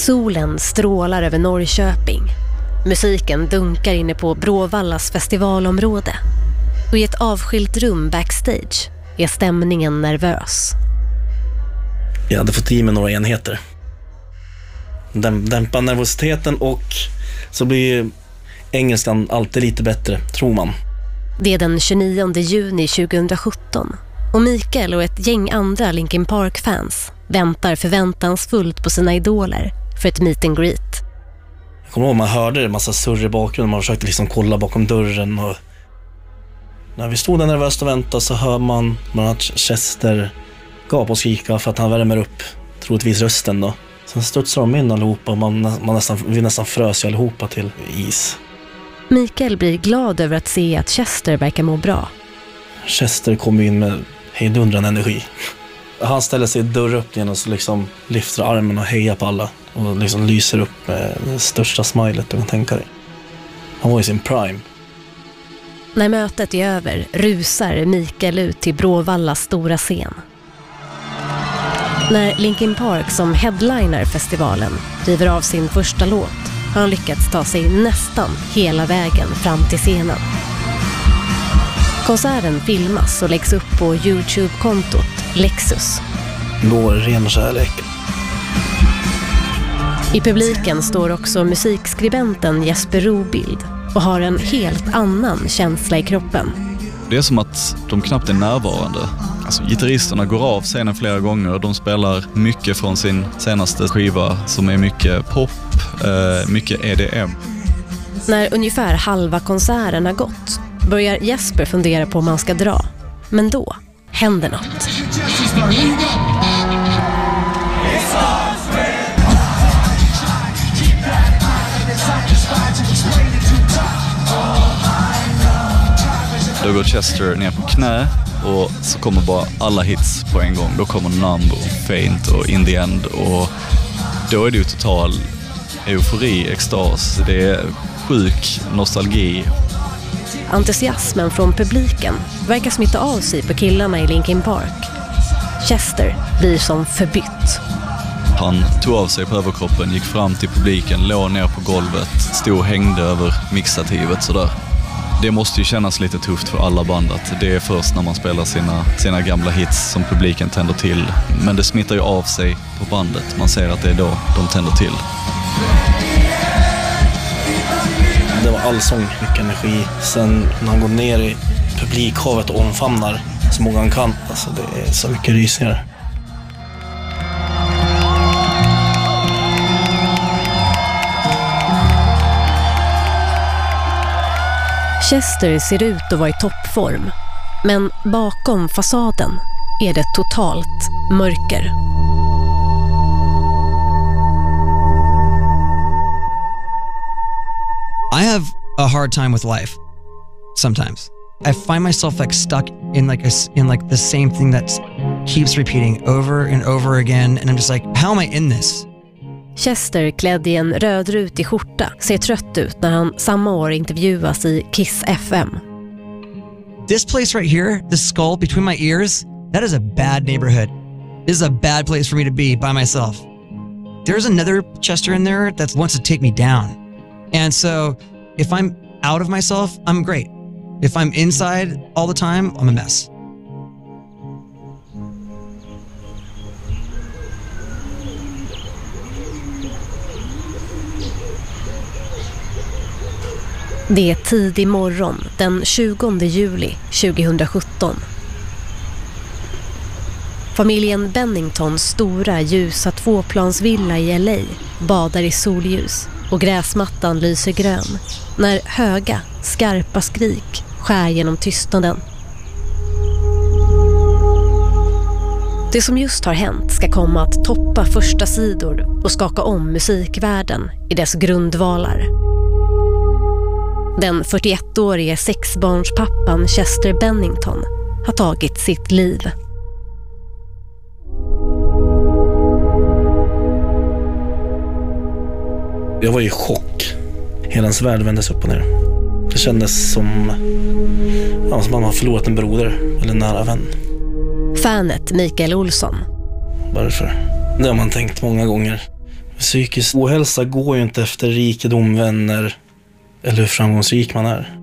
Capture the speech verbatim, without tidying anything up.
Solen strålar över Norrköping. Musiken dunkar inne på Bråvallas festivalområde. Och i ett avskilt rum backstage är stämningen nervös. Jag hade fått i mig några enheter. Dämpa nervositeten och så blir engelskan alltid lite bättre, tror man. Det är den tjugonionde juni tjugosjutton och Mikael och ett gäng andra Linkin Park-fans väntar förväntansfullt på sina idoler för ett meet and greet. Jag kommer ihåg man hörde en massa surr i bakgrunden. Man försökte liksom kolla bakom dörren. Och när vi stod där nervöst och väntade så hör man, man att Chester gap och skrika för att han värmer upp troligtvis rösten då. Sen studsar de in allihopa och man, man nästan, vi nästan frös allihopa till is. Mikael blir glad över att se att Chester verkar må bra. Chester kommer in med hejdundrande energi. Han ställer sig i dörröppningen och så liksom lyfter armen och hejar på alla. Och liksom lyser upp med det största smilet du kan tänka dig. Han var i sin prime. När mötet är över rusar Mikael ut till Bråvallas stora scen. När Linkin Park som headliner festivalen river av sin första låt har han lyckats ta sig nästan hela vägen fram till scenen. Konserten filmas och läggs upp på YouTube-kontot Lexus. Vår ren kärlek. I publiken står också musikskribenten Jesper Robild och har en helt annan känsla i kroppen. Det är som att de knappt är närvarande. Alltså, gitarristerna går av scenen flera gånger. De spelar mycket från sin senaste skiva som är mycket pop, eh, mycket E D M. När ungefär halva konserten har gått börjar Jesper fundera på om man ska dra. Men då händer något. Då går Chester ner på knä och så kommer bara alla hits på en gång. Då kommer Numb och Faint och In the End och då är det ju total eufori, extas. Det är sjuk nostalgi. Entusiasmen från publiken verkar smitta av sig på killarna i Linkin Park. Chester blir som förbytt. Han tog av sig på överkroppen, gick fram till publiken, låg ner på golvet, stod och hängde över mixativet sådär. Det måste ju kännas lite tufft för alla band att det är först när man spelar sina, sina gamla hits som publiken tänder till. Men det smittar ju av sig på bandet. Man ser att det är då de tänder till. Det var allsång, mycket energi. Sen när han går ner i publikhavet och omfamnar så många han kan. Alltså det är så mycket rysningar. Chester ser ut att vara i toppform, men bakom fasaden är det totalt mörker. I have a hard time with life sometimes. I find myself like stuck in like a, in like the same thing that keeps repeating over and over again, and I'm just like, how am I in this? Chester, klädd i en rödrutig skjorta, ser trött ut när han samma år intervjuas i Kiss F M. This place right here, this skull between my ears, that is a bad neighborhood. This is a bad place for me to be by myself. There's another Chester in there that wants to take me down. And so if I'm out of myself, I'm great. If I'm inside all the time, I'm a mess. Det är tidig morgon den tjugonde juli tjugosjutton. Familjen Benningtons stora ljusa tvåplansvilla i L A badar i solljus och gräsmattan lyser grön när höga, skarpa skrik skär genom tystnaden. Det som just har hänt ska komma att toppa första sidor och skaka om musikvärlden i dess grundvalar. Den fyrtioettårige sexbarnspappan Chester Bennington har tagit sitt liv. Jag var i chock. Hela ens värld vändes upp och ner. Det kändes som, ja, som att man har förlorat en broder eller en nära vän. Fanet Mikael Olsson. Varför? Det har man tänkt många gånger. Psykisk ohälsa går ju inte efter rikedom, vänner eller hur framgångsrik man är.